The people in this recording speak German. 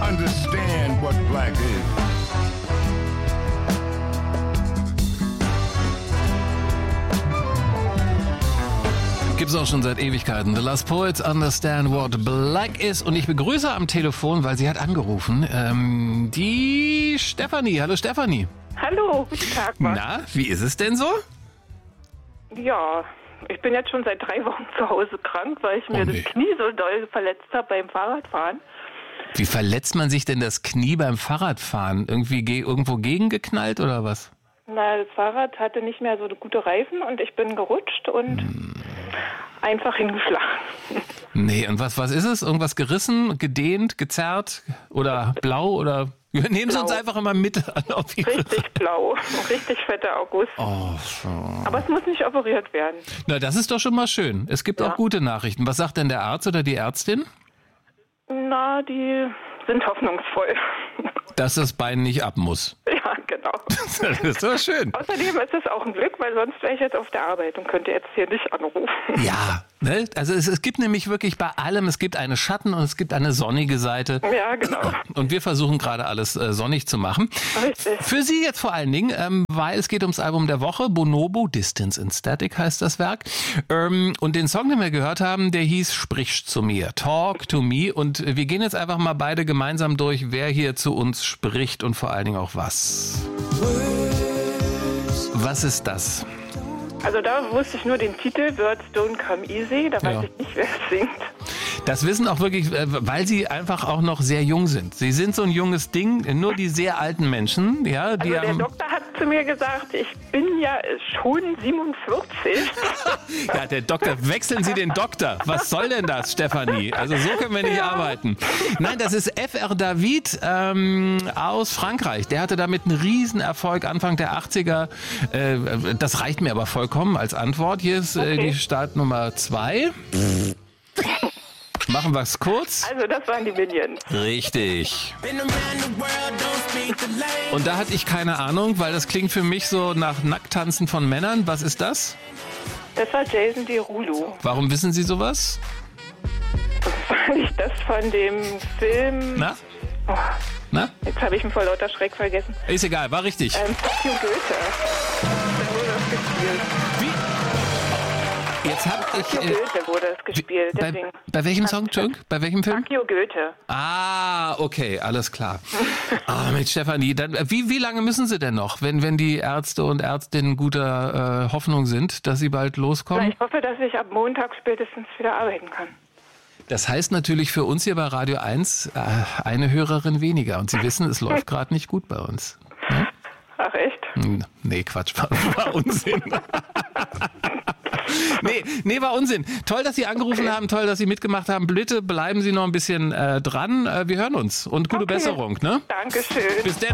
understand what black is. Gibt's auch schon seit Ewigkeiten. The Last Poets Understand What Black Is. Und ich begrüße am Telefon, weil sie hat angerufen, die Stefanie. Hallo Stefanie. Hallo, guten Tag. Mann. Na, wie ist es denn so? Ja, ich bin jetzt schon seit 3 Wochen zu Hause krank, weil ich mir das Knie so doll verletzt habe beim Fahrradfahren. Wie verletzt man sich denn das Knie beim Fahrradfahren? Irgendwie irgendwo gegengeknallt oder was? Na, das Fahrrad hatte nicht mehr so gute Reifen und ich bin gerutscht und einfach hingeschlagen. Nee, und was ist es? Irgendwas gerissen, gedehnt, gezerrt oder blau oder... Nehmen Sie uns einfach immer mit an. Richtig blau, richtig fetter August. Oh, so. Aber es muss nicht operiert werden. Na, das ist doch schon mal schön. Es gibt auch gute Nachrichten. Was sagt denn der Arzt oder die Ärztin? Na, die sind hoffnungsvoll. Dass das Bein nicht ab muss. Ja, genau. Das ist doch schön. Außerdem ist es auch ein Glück, weil sonst wäre ich jetzt auf der Arbeit und könnte jetzt hier nicht anrufen. Ja, ne? Also es gibt nämlich wirklich bei allem, es gibt eine Schatten- und es gibt eine sonnige Seite. Ja, genau. Und wir versuchen gerade alles sonnig zu machen. Richtig. Für Sie jetzt vor allen Dingen, weil es geht ums Album der Woche, Bonobo, Distance in Static heißt das Werk. Und den Song, den wir gehört haben, der hieß Sprich zu mir, Talk to me. Und wir gehen jetzt einfach mal beide gemeinsam durch, wer hier zu uns spricht und vor allen Dingen auch was. Was ist das? Also da wusste ich nur den Titel, Words Don't Come Easy, da weiß ich nicht, wer es singt. Das wissen auch wirklich, weil sie einfach auch noch sehr jung sind. Sie sind so ein junges Ding, nur die sehr alten Menschen. Ja, die also der Doktor hat zu mir gesagt, ich bin ja schon 47. Ja, der Doktor, wechseln Sie den Doktor. Was soll denn das, Stefanie? Also so können wir nicht arbeiten. Nein, das ist F.R. David aus Frankreich. Der hatte damit einen Riesenerfolg Anfang der 80er. Das reicht mir aber vollkommen als Antwort. Hier ist die Startnummer 2. Machen wir es kurz. Also das waren die Minions. Richtig. Und da hatte ich keine Ahnung, weil das klingt für mich so nach Nackttanzen von Männern. Was ist das? Das war Jason Derulo. Warum wissen Sie sowas? Weil ich das von dem Film... Na? Oh, Na? jetzt habe ich ihn vor lauter Schreck vergessen. Ist egal, war richtig. Fuck you, Goethe. Da wurde das gespielt. Wie? Jetzt hab ich... Fuck you, Goethe wurde das gespielt. Deswegen. Bei welchem Song, Entschuldigung? Bei welchem Film? Fuck you, Goethe. Ah, okay, alles klar. Mit Stefanie, dann, wie lange müssen Sie denn noch, wenn die Ärzte und Ärztinnen guter Hoffnung sind, dass Sie bald loskommen? Na, ich hoffe, dass ich ab Montag spätestens wieder arbeiten kann. Das heißt natürlich für uns hier bei Radio 1 eine Hörerin weniger. Und Sie wissen, es läuft gerade nicht gut bei uns. Ja? Ach, echt? Nee, Quatsch, war Unsinn. Nee, war Unsinn. Toll, dass Sie angerufen haben, toll, dass Sie mitgemacht haben. Bitte bleiben Sie noch ein bisschen dran. Wir hören uns und gute Besserung. Ne? Dankeschön. Bis dann.